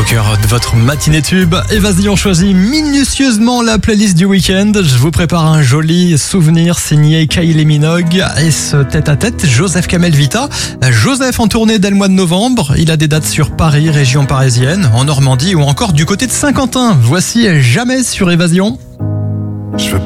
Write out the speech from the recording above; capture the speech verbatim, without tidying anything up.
au cœur de votre matinée tube. Évasion choisit minutieusement la playlist du week-end. Je vous prépare un joli souvenir signé Kylie Minogue et ce tête-à-tête Joseph Kamel Vita. Joseph en tournée dès le mois de novembre. Il a des dates sur Paris, région parisienne, en Normandie ou encore du côté de Saint-Quentin. Voici Jamais sur Évasion. Je veux